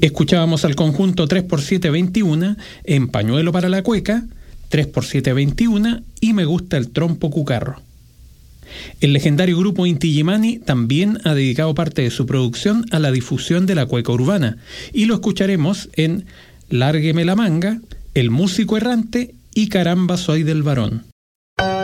Escuchábamos al conjunto 3x7-21 en Pañuelo para la Cueca, 3x7-21 y Me gusta el trompo cucarro. El legendario grupo Inti Illimani también ha dedicado parte de su producción a la difusión de la cueca urbana y lo escucharemos en Lárgueme la manga, El músico errante y Caramba soy del varón.